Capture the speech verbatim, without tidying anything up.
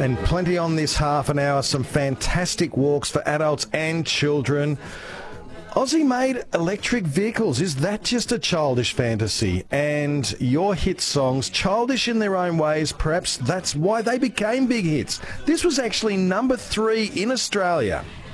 And plenty on this half an hour, some fantastic walks for adults and children. Aussie-made electric vehicles, is that just a childish fantasy? And your hit songs, childish in their own ways, perhaps that's why they became big hits. This was actually number three in Australia.